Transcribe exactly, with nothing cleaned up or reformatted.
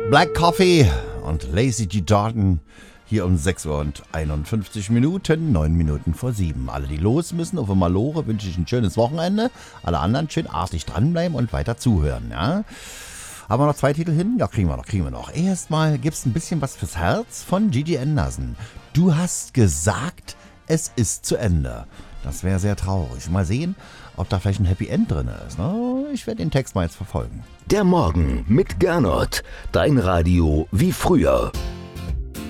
Black Coffee und Lazy G. Jordan hier um sechs Uhr und einundfünfzig Minuten, neun Minuten vor sieben. Alle, die los müssen auf der Malore, wünsche ich ein schönes Wochenende. Alle anderen schön artig dranbleiben und weiter zuhören, ja. Haben wir noch zwei Titel hin? Ja, kriegen wir noch, kriegen wir noch. Erstmal gibt's ein bisschen was fürs Herz von Gigi Anderson. Du hast gesagt, es ist zu Ende. Das wäre sehr traurig. Mal sehen, ob da vielleicht ein Happy End drin ist. Ich werde den Text mal jetzt verfolgen. Der Morgen mit Gernot. Dein Radio wie früher.